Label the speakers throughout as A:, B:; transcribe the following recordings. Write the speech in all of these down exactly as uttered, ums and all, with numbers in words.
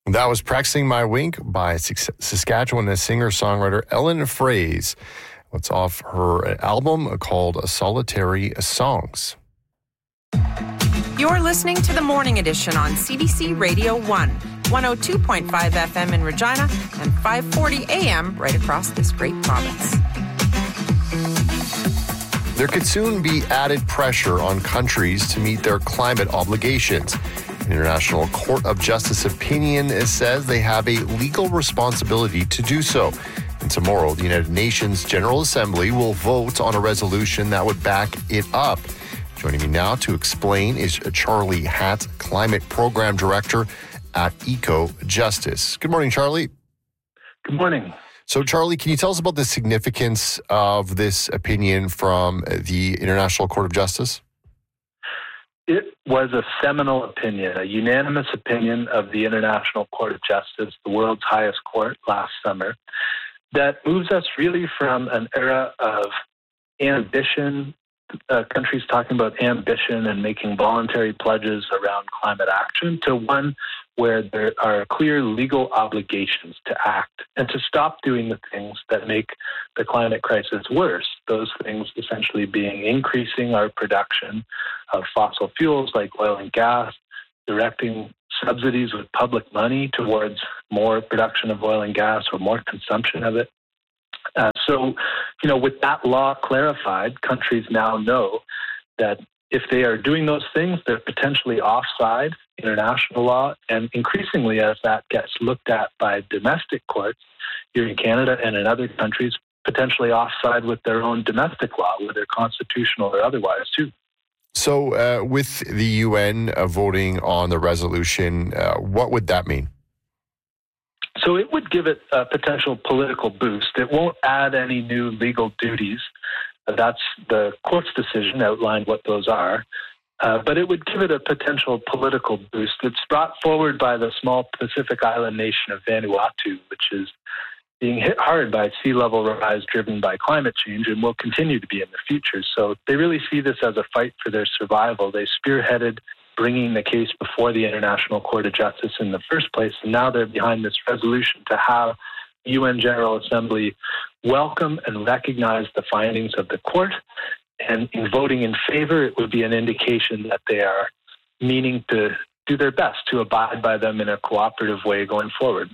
A: That was Practicing My Wink by Saskatchewan singer-songwriter Ellen Fraze. What's off her album called Solitary Songs.
B: You're listening to the Morning Edition on C B C Radio one, one oh two point five F M in Regina and five forty A M right across this great province.
A: There could soon be added pressure on countries to meet their climate obligations. International Court of Justice opinion says they have a legal responsibility to do so. And tomorrow, the United Nations General Assembly will vote on a resolution that would back it up. Joining me now to explain is Charlie Hatt, Climate Program Director at Eco Justice. Good morning, Charlie.
C: Good morning.
A: So, Charlie, can you tell us about the significance of this opinion from the International Court of Justice?
C: It was a seminal opinion, a unanimous opinion of the International Court of Justice, the world's highest court, last summer, that moves us really from an era of ambition, uh, countries talking about ambition and making voluntary pledges around climate action, to one where there are clear legal obligations to act and to stop doing the things that make the climate crisis worse. Those things essentially being increasing our production of fossil fuels like oil and gas, directing subsidies with public money towards more production of oil and gas or more consumption of it. Uh, so, you know, with that law clarified, countries now know that if they are doing those things, they're potentially offside international law. And increasingly, as that gets looked at by domestic courts here in Canada and in other countries, potentially offside with their own domestic law, whether constitutional or otherwise, too.
A: So uh, with the U N uh, voting on the resolution, uh, what would that mean?
C: So it would give it a potential political boost. It won't add any new legal duties. That's the court's decision, outlined what those are. Uh, but it would give it a potential political boost. It's brought forward by the small Pacific island nation of Vanuatu, which is being hit hard by sea level rise driven by climate change and will continue to be in the future. So they really see this as a fight for their survival. They spearheaded bringing the case before the International Court of Justice in the first place, and now they're behind this resolution to have the U N General Assembly welcome and recognize the findings of the court. And in voting in favor, it would be an indication that they are meaning to do their best to abide by them in a cooperative way going forward.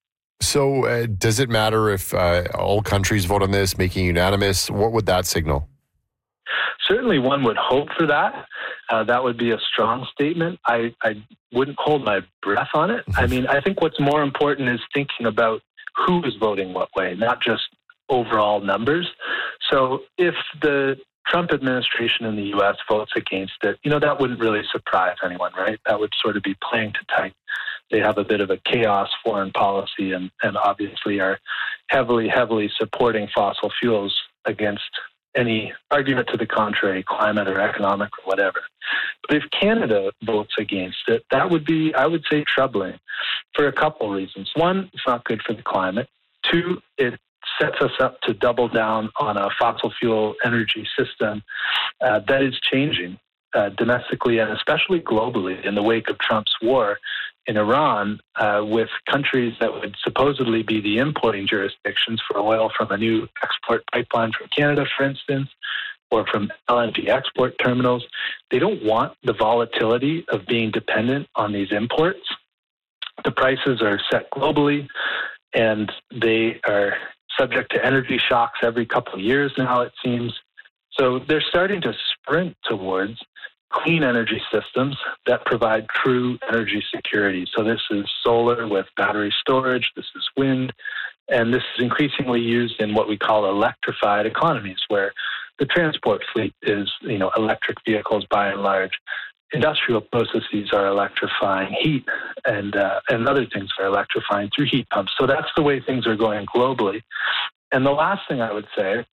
A: So uh, does it matter if uh, all countries vote on this, making unanimous? What would that signal?
C: Certainly one would hope for that. Uh, that would be a strong statement. I, I wouldn't hold my breath on it. I mean, I think what's more important is thinking about who is voting what way, not just overall numbers. So if the Trump administration in the U S votes against it, you know, that wouldn't really surprise anyone, right? That would sort of be playing to tight. They have a bit of a chaos foreign policy and, and obviously are heavily, heavily supporting fossil fuels against any argument to the contrary, climate or economic or whatever. But if Canada votes against it, that would be, I would say, troubling for a couple of reasons. One, it's not good for the climate. Two, it sets us up to double down on a fossil fuel energy system uh, that is changing uh, domestically and especially globally in the wake of Trump's war in Iran, uh, with countries that would supposedly be the importing jurisdictions for oil from a new export pipeline from Canada, for instance, or from L N G export terminals. They don't want the volatility of being dependent on these imports. The prices are set globally, and they are subject to energy shocks every couple of years now, it seems. So they're starting to sprint towards clean energy systems that provide true energy security. So this is solar with battery storage, this is wind, and this is increasingly used in what we call electrified economies, where the transport fleet is, you know, electric vehicles by and large. Industrial processes are electrifying heat, and uh, and other things are electrifying through heat pumps. So that's the way things are going globally. And the last thing I would say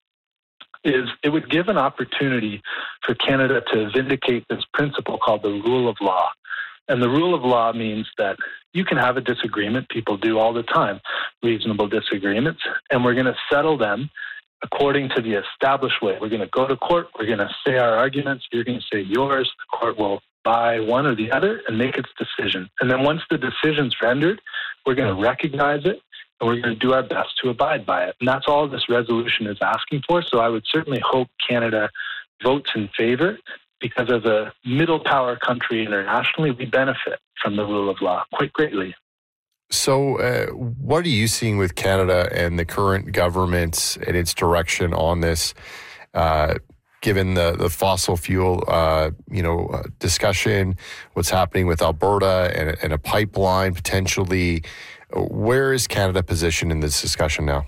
C: is it would give an opportunity for Canada to vindicate this principle called the rule of law. And the rule of law means that you can have a disagreement. People do all the time, reasonable disagreements, and we're going to settle them according to the established way. We're going to go to court. We're going to say our arguments. You're going to say yours. The court will buy one or the other and make its decision. And then once the decision's rendered, We're going to recognize it, and we're going to do our best to abide by it. And that's all this resolution is asking for. So I would certainly hope Canada votes in favor, because as a middle power country internationally, we benefit from the rule of law quite greatly.
A: So uh, what are you seeing with Canada and the current government and its direction on this, uh, given the, the fossil fuel, uh, you know, uh, discussion, what's happening with Alberta and, and a pipeline potentially? Where is Canada positioned in this discussion now?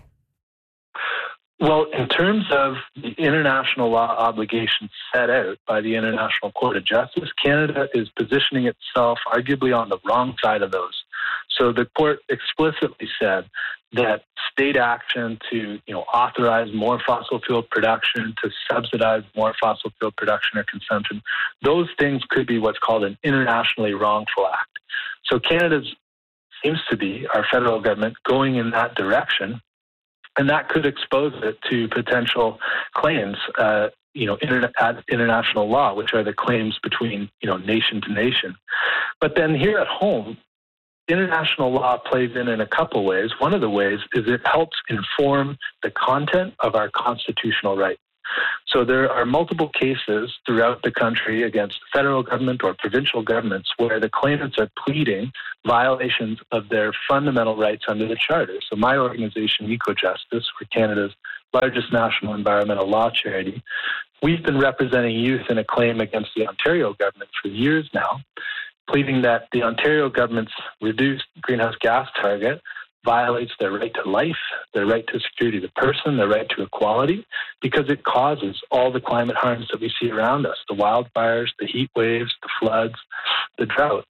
C: Well, in terms of the international law obligations set out by the International Court of Justice, Canada is positioning itself arguably on the wrong side of those. So the court explicitly said that state action to, you know, authorize more fossil fuel production, to subsidize more fossil fuel production or consumption, those things could be what's called an internationally wrongful act. So Canada's seems to be, our federal government, going in that direction. And that could expose it to potential claims, uh, you know, inter- at international law, which are the claims between, you know, nation to nation. But then here at home, international law plays in in a couple ways. One of the ways is it helps inform the content of our constitutional rights. So there are multiple cases throughout the country against the federal government or provincial governments where the claimants are pleading violations of their fundamental rights under the Charter. So my organization, EcoJustice, we're Canada's largest national environmental law charity, we've been representing youth in a claim against the Ontario government for years now, pleading that the Ontario government's reduced greenhouse gas target violates their right to life, their right to security of the person, their right to equality, because it causes all the climate harms that we see around us, the wildfires, the heat waves, the floods, the droughts.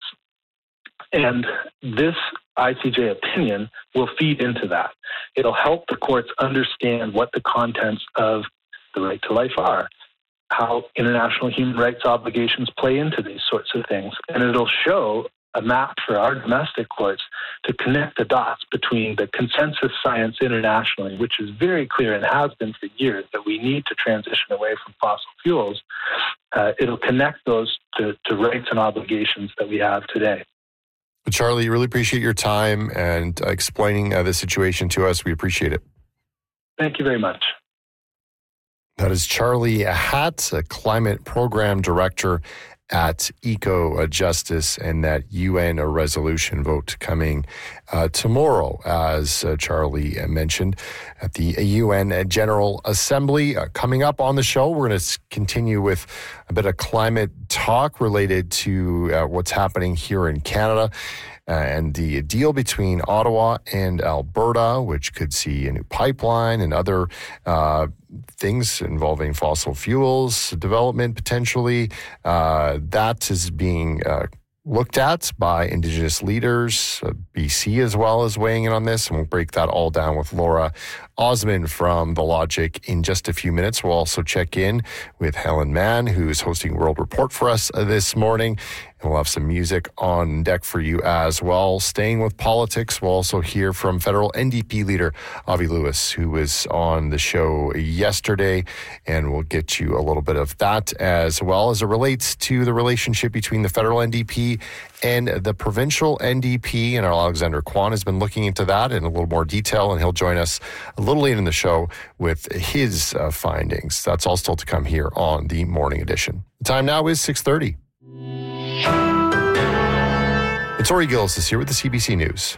C: And this I C J opinion will feed into that. It'll help the courts understand what the contents of the right to life are, how international human rights obligations play into these sorts of things, and it'll show a map for our domestic courts to connect the dots between the consensus science internationally, which is very clear and has been for years that we need to transition away from fossil fuels. Uh, it'll connect those to, to rights and obligations that we have today.
A: Charlie, really appreciate your time and explaining uh, the situation to us. We appreciate it.
C: Thank you very much.
A: That is Charlie Hatt, a climate program director at EcoJustice, and that U N resolution vote coming uh, tomorrow, as uh, Charlie mentioned, at the U N General Assembly. Uh, coming up on the show, we're going to continue with a bit of climate talk related to uh, what's happening here in Canada. Uh, and the deal between Ottawa and Alberta, which could see a new pipeline and other uh, things involving fossil fuels development potentially. Uh, that is being uh, looked at by Indigenous leaders. Uh, B C as well is weighing in on this, and we'll break that all down with Laura Osman from The Logic in just a few minutes. We'll also check in with Helen Mann, who's hosting World Report for us uh, this morning. And we'll have some music on deck for you as well. Staying with politics, we'll also hear from federal N D P leader Avi Lewis, who was on the show yesterday, and we'll get you a little bit of that as well as it relates to the relationship between the federal N D P and the provincial N D P. And our Alexander Kwan has been looking into that in a little more detail, and he'll join us a little later in the show with his uh, findings. That's all still to come here on the Morning Edition. The time now is six thirty. It's Tori Gillis is here with the C B C News.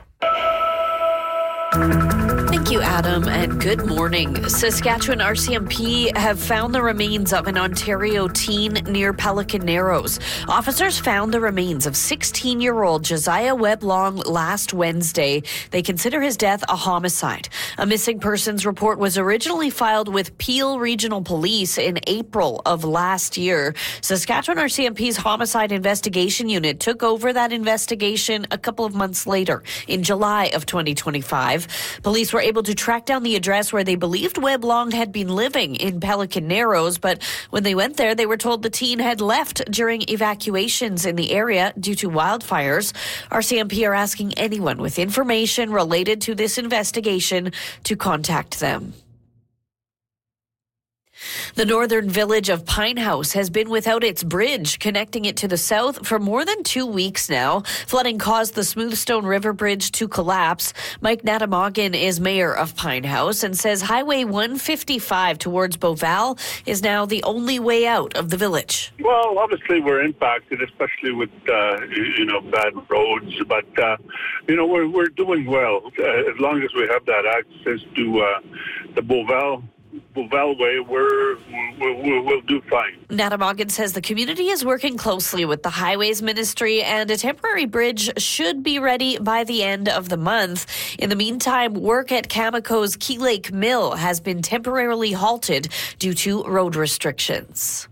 D: Thank you, Adam, and good morning. Saskatchewan R C M P have found the remains of an Ontario teen near Pelican Narrows. Officers found the remains of sixteen-year-old Josiah Webb-Long last Wednesday. They consider his death a homicide. A missing persons report was originally filed with Peel Regional Police in April of last year. Saskatchewan R C M P's Homicide Investigation Unit took over that investigation a couple of months later, in July of twenty twenty-five. Police were able to track down the address where they believed Webb-Long had been living in Pelican Narrows, but when they went there, they were told the teen had left during evacuations in the area due to wildfires. R C M P are asking anyone with information related to this investigation to contact them. The northern village of Pine House has been without its bridge connecting it to the south for more than two weeks now. Flooding caused the Smoothstone River Bridge to collapse. Mike Natamoggin is mayor of Pine House and says Highway one fifty-five towards Beauval is now the only way out of the village.
E: Well, obviously we're impacted, especially with uh, you know bad roads, but uh, you know we're we're doing well uh, as long as we have that access to uh, the Beauval. Beauval way, we're, we'll, we'll do fine.
D: Natamoggin says the community is working closely with the Highways Ministry and a temporary bridge should be ready by the end of the month. In the meantime, work at Cameco's Key Lake Mill has been temporarily halted due to road restrictions.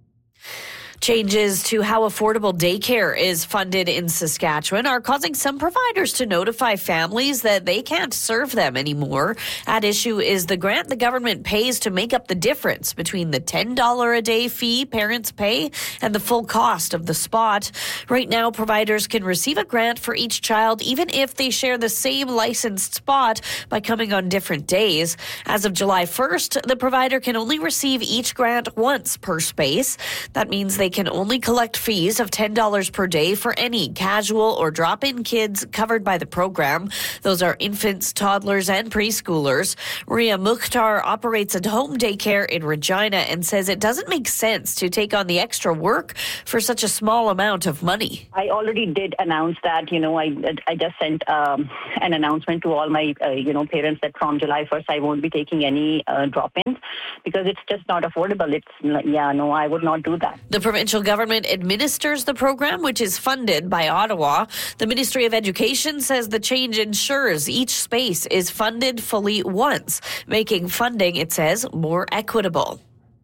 D: Changes to how affordable daycare is funded in Saskatchewan are causing some providers to notify families that they can't serve them anymore. At issue is the grant the government pays to make up the difference between the ten dollars a day fee parents pay and the full cost of the spot. Right now, providers can receive a grant for each child even if they share the same licensed spot by coming on different days. As of July first, the provider can only receive each grant once per space. That means they can only collect fees of ten dollars per day for any casual or drop-in kids covered by the program. Those are infants, toddlers, and preschoolers. Maria Mukhtar operates a home daycare in Regina and says it doesn't make sense to take on the extra work for such a small amount of money.
F: I already did announce that, you know, I I just sent um, an announcement to all my, uh, you know, parents that from July first I won't be taking any uh, drop-ins because it's just not affordable. It's, yeah, no, I would not do that.
D: The provincial government administers the program, which is funded by Ottawa. The Ministry of Education says the change ensures each space is funded fully once, making funding, it says, more equitable.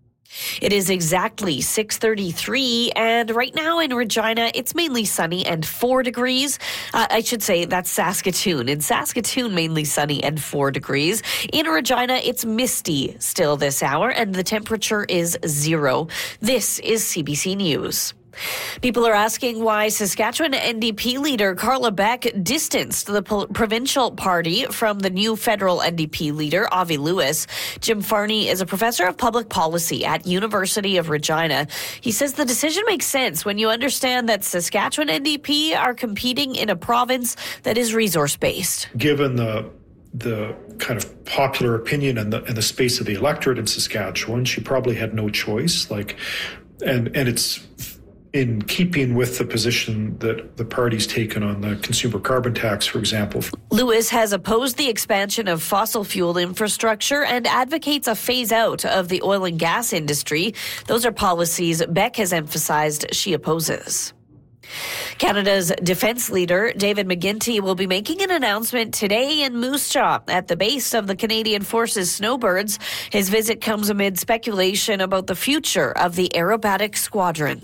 D: It is exactly six thirty-three, and right now in Regina, it's mainly sunny and four degrees. Uh, I should say that's Saskatoon. In Saskatoon, mainly sunny and four degrees. In Regina, it's misty still this hour, and the temperature is zero. This is C B C News. People are asking why Saskatchewan N D P leader Carla Beck distanced the po- provincial party from the new federal N D P leader, Avi Lewis. Jim Farney is a professor of public policy at University of Regina. He says the decision makes sense when you understand that Saskatchewan N D P are competing in a province that is resource-based.
G: Given the the kind of popular opinion and the, and the space of the electorate in Saskatchewan, she probably had no choice. Like, and and it's in keeping with the position that the party's taken on the consumer carbon tax, for example.
D: Lewis has opposed the expansion of fossil fuel infrastructure and advocates a phase out of the oil and gas industry. Those are policies Beck has emphasized she opposes. Canada's defense leader, David McGuinty, will be making an announcement today in Moose Jaw at the base of the Canadian Forces Snowbirds. His visit comes amid speculation about the future of the aerobatic squadron.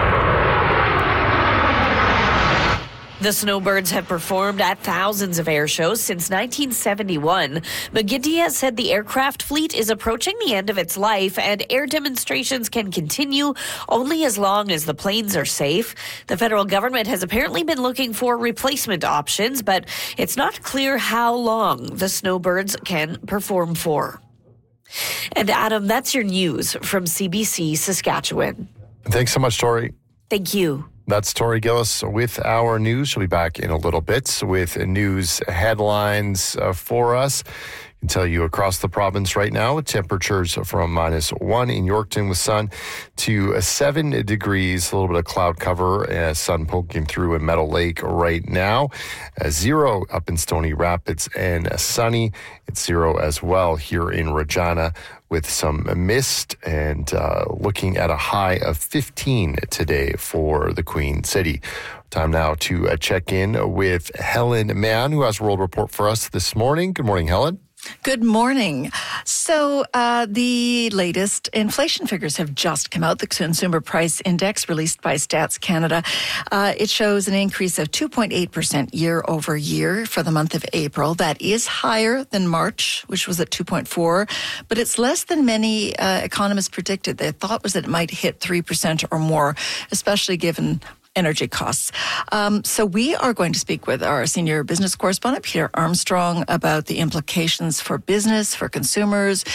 D: The Snowbirds have performed at thousands of air shows since nineteen seventy-one. McGuinty has said the aircraft fleet is approaching the end of its life and air demonstrations can continue only as long as the planes are safe. The federal government has apparently been looking for replacement options, but it's not clear how long the Snowbirds can perform for. And Adam, that's your news from C B C Saskatchewan.
A: Thanks so much, Tori.
D: Thank you.
A: That's Tori Gillis with our news. She'll be back in a little bit with news headlines uh, for us. I can tell you across the province right now, temperatures from minus one in Yorkton with sun to seven degrees, a little bit of cloud cover, uh, sun poking through in Meadow Lake right now. Uh, zero up in Stony Rapids and uh, sunny. It's zero as well here in Regina with some mist and uh, looking at a high of fifteen today for the Queen City. Time now to uh, check in with Helen Mann, who has a world report for us this morning. Good morning, Helen.
H: Good morning. So uh, the latest inflation figures have just come out. The Consumer Price Index released by Stats Canada. Uh, it shows an increase of two point eight percent year over year for the month of April. That is higher than March, which was at two point four, but it's less than many uh, economists predicted. Their thought was that it might hit three percent or more, especially given energy costs. Um, so we are going to speak with our senior business correspondent, Peter Armstrong, about the implications for business, for consumers,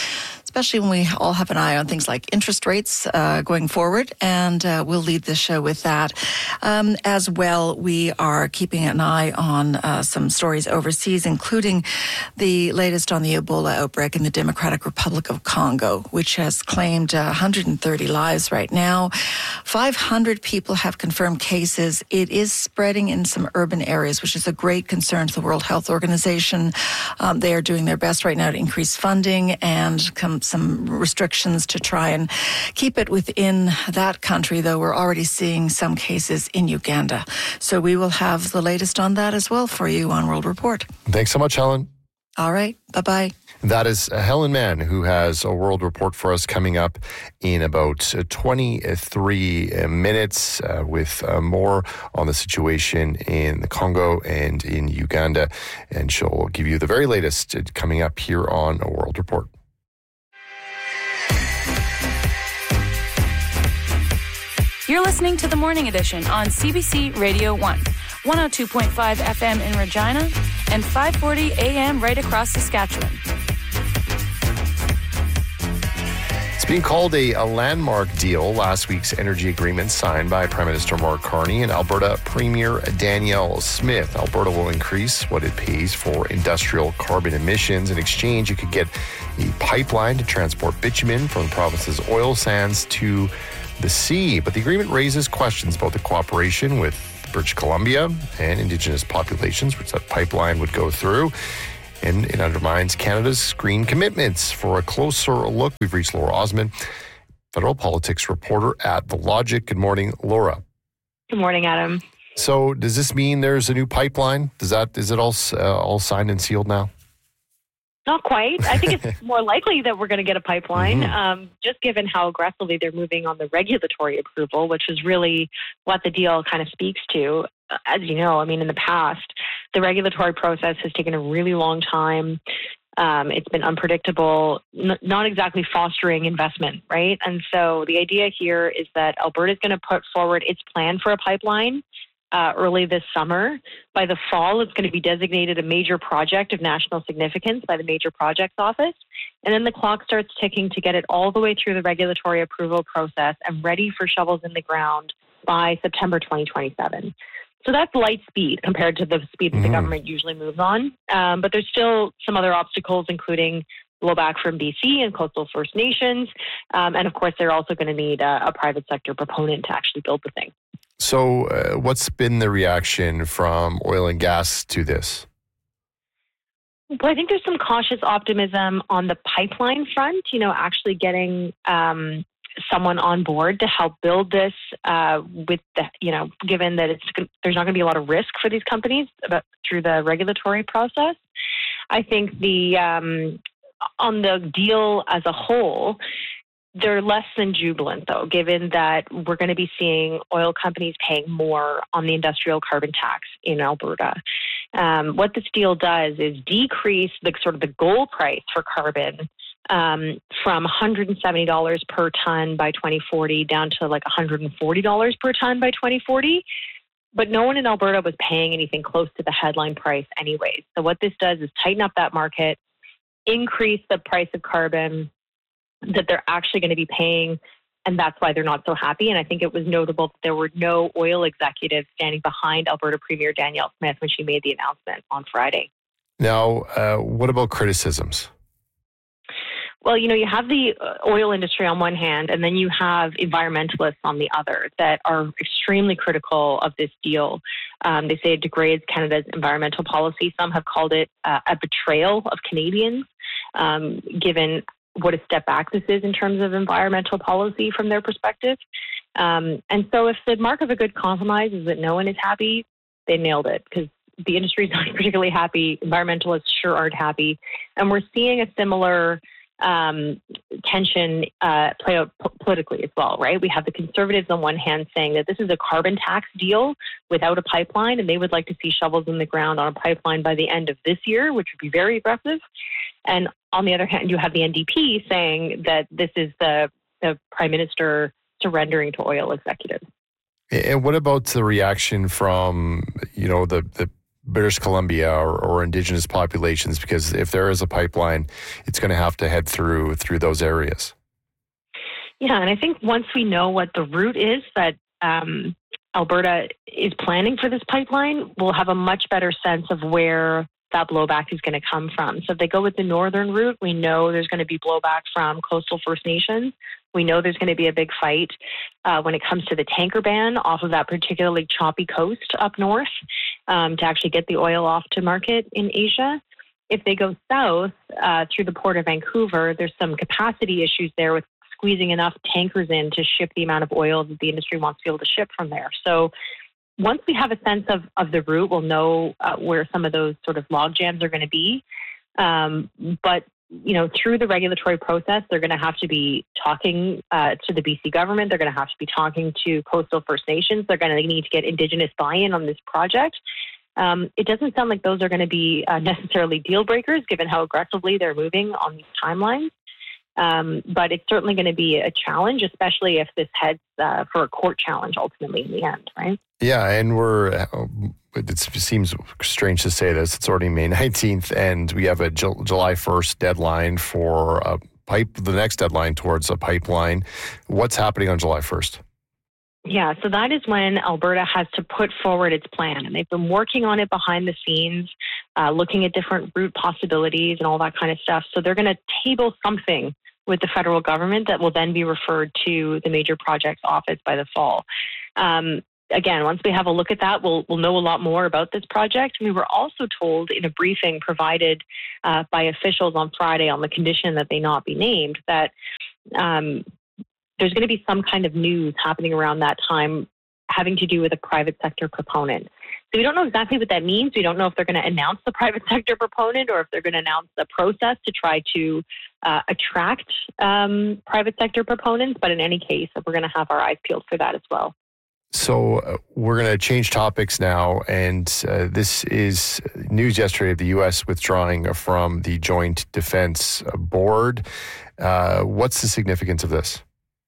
H: especially when we all have an eye on things like interest rates uh, going forward. And uh, we'll lead the show with that. Um, as well, we are keeping an eye on uh, some stories overseas, including the latest on the Ebola outbreak in the Democratic Republic of Congo, which has claimed uh, one hundred thirty lives right now. five hundred people have confirmed cases. It is spreading in some urban areas, which is a great concern to the World Health Organization. Um, they are doing their best right now to increase funding and come, some restrictions to try and keep it within that country, though we're already seeing some cases in Uganda. So we will have the latest on that as well for you on World Report.
A: Thanks so much, Helen.
H: All right. Bye-bye.
A: That is Helen Mann, who has a World Report for us coming up in about twenty-three minutes uh, with uh, more on the situation in the Congo and in Uganda. And she'll give you the very latest coming up here on a World Report.
I: You're listening to the Morning Edition on C B C Radio one, one oh two point five F M in Regina and five forty A M right across Saskatchewan.
A: It's being called a, a landmark deal, last week's energy agreement signed by Prime Minister Mark Carney and Alberta Premier Danielle Smith. Alberta will increase what it pays for industrial carbon emissions. In exchange, it could get a pipeline to transport bitumen from the province's oil sands to the sea. But the agreement raises questions about the cooperation with British Columbia and Indigenous populations, which that pipeline would go through. And it undermines Canada's green commitments. For a closer look, we've reached Laura Osman, federal politics reporter at The Logic. Good morning, Laura.
J: Good morning, Adam.
A: So does this mean there's a new pipeline? Does that, is it all, uh, all signed and sealed now?
J: Not quite. I think it's more likely that we're going to get a pipeline,
A: Mm-hmm.
J: um, just given how aggressively they're moving on the regulatory approval, which is really what the deal kind of speaks to. As you know, I mean, in the past, the regulatory process has taken a really long time. Um, it's been unpredictable, n- not exactly fostering investment, right? And so the idea here is that Alberta is going to put forward its plan for a pipeline uh, early this summer. By the fall, it's going to be designated a major project of national significance by the Major Projects Office. And then the clock starts ticking to get it all the way through the regulatory approval process and ready for shovels in the ground by September twenty twenty-seven. So that's light speed compared to the speed that
A: Mm-hmm.
J: the government usually moves on. Um, but there's still some other obstacles, including blowback from B C and coastal First Nations. Um, and of course, they're also going to need a, a private sector proponent to actually build the thing.
A: So uh, what's been the reaction from oil and gas to this?
J: Well, I think there's some cautious optimism on the pipeline front, you know, actually getting um, someone on board to help build this uh, with the, you know, given that it's there's not going to be a lot of risk for these companies about, through the regulatory process. I think the um, on the deal as a whole, they're less than jubilant, though, given that we're going to be seeing oil companies paying more on the industrial carbon tax in Alberta. Um, what this deal does is decrease the sort of the goal price for carbon um, from one hundred seventy dollars per ton by twenty forty down to like one hundred forty dollars per ton by twenty forty. But no one in Alberta was paying anything close to the headline price anyways. So what this does is tighten up that market, increase the price of carbon that they're actually going to be paying, and that's why they're not so happy. And I think it was notable that there were no oil executives standing behind Alberta Premier Danielle Smith when she made the announcement on Friday.
A: Now, uh, what about criticisms?
J: Well, you know, you have the oil industry on one hand, and then you have environmentalists on the other that are extremely critical of this deal. Um, they say it degrades Canada's environmental policy. Some have called it uh, a betrayal of Canadians, um, given what a step back this is in terms of environmental policy from their perspective. Um, and so if the mark of a good compromise is that no one is happy, they nailed it, because the industry is not particularly happy. Environmentalists sure aren't happy. And we're seeing a similar um, tension uh, play out po- politically as well, right? We have the Conservatives on one hand saying that this is a carbon tax deal without a pipeline, and they would like to see shovels in the ground on a pipeline by the end of this year, which would be very aggressive. And on the other hand, you have the N D P saying that this is the, the Prime Minister surrendering to oil executives.
A: And what about the reaction from, you know, the, the British Columbia or, or Indigenous populations? Because if there is a pipeline, it's going to have to head through through those areas.
J: Yeah, and I think once we know what the route is that um, Alberta is planning for this pipeline, we'll have a much better sense of where that blowback is going to come from. So if they go with the northern route, we know there's going to be blowback from coastal First Nations. We know there's going to be a big fight uh, when it comes to the tanker ban off of that particularly choppy coast up north um, to actually get the oil off to market in Asia. If they go south uh, through the port of Vancouver, there's some capacity issues there with squeezing enough tankers in to ship the amount of oil that the industry wants to be able to ship from there. So once we have a sense of, of the route, we'll know uh, where some of those sort of log jams are going to be. Um, but, you know, through the regulatory process, they're going to have to be talking uh, to the B C government. They're going to have to be talking to coastal First Nations. They're going to need to get Indigenous buy-in on this project. Um, it doesn't sound like those are going to be uh, necessarily deal breakers, given how aggressively they're moving on these timelines. Um, but it's certainly going to be a challenge, especially if this heads uh, for a court challenge ultimately in the end, right?
A: Yeah, and we're, it seems strange to say this, it's already May nineteenth, and we have a July first deadline for a pipe, the next deadline towards a pipeline. What's happening on July first?
J: Yeah, so that is when Alberta has to put forward its plan. And they've been working on it behind the scenes, uh, looking at different route possibilities and all that kind of stuff. So they're going to table something with the federal government that will then be referred to the Major Projects Office by the fall. Um, again, once we have a look at that, we'll, we'll know a lot more about this project. We were also told in a briefing provided uh, by officials on Friday on the condition that they not be named that um, there's going to be some kind of news happening around that time having to do with a private sector proponent. So we don't know exactly what that means. We don't know if they're going to announce the private sector proponent or if they're going to announce the process to try to uh, attract um, private sector proponents. But in any case, we're going to have our eyes peeled for that as well.
A: So uh, we're going to change topics now. And uh, this is news yesterday of the U S withdrawing from the Joint Defense Board. Uh, what's the significance of this?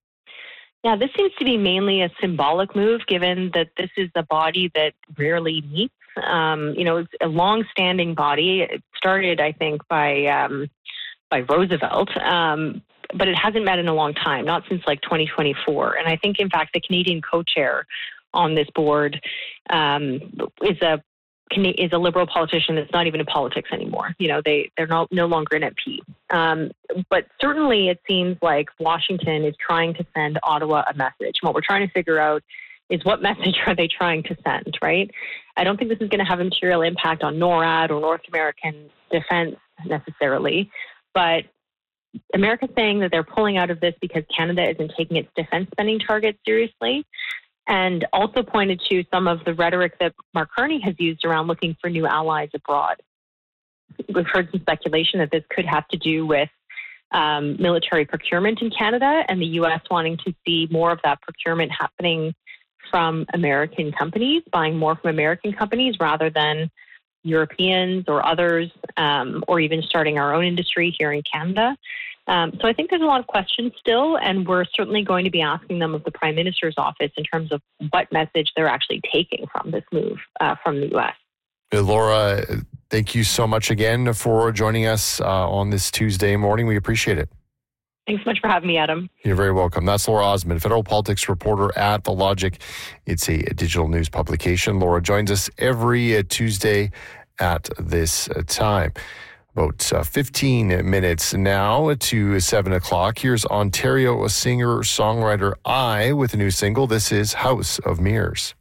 J: Yeah, this seems to be mainly a symbolic move, given that this is a body that rarely meets. Um, you know, it's a long-standing body. It started, I think, by um, by Roosevelt, um, but it hasn't met in a long time, not since like twenty twenty-four. And I think, in fact, the Canadian co-chair on this board um, is a is a Liberal politician that's not even in politics anymore. You know, they, they're not, no longer an M P. Um, but certainly it seems like Washington is trying to send Ottawa a message. And what we're trying to figure out is what message are they trying to send, right? I don't think this is going to have a material impact on NORAD or North American defense necessarily, but America's saying that they're pulling out of this because Canada isn't taking its defense spending targets seriously, and also pointed to some of the rhetoric that Mark Carney has used around looking for new allies abroad. We've heard some speculation that this could have to do with um, military procurement in Canada and the U S wanting to see more of that procurement happening from American companies, buying more from American companies rather than Europeans or others, um, or even starting our own industry here in Canada. Um, so I think there's a lot of questions still, and we're certainly going to be asking them of the Prime Minister's office in terms of what message they're actually taking from this move uh, from the U S.
A: Laura, thank you so much again for joining us uh, on this Tuesday morning. We appreciate it.
J: Thanks so much for having me, Adam.
A: You're very welcome. That's Laura Osmond, federal politics reporter at The Logic. It's a digital news publication. Laura joins us every uh, Tuesday at this uh, time. About uh, fifteen minutes now to seven o'clock. Here's Ontario singer-songwriter I with a new single. This is House of Mirrors.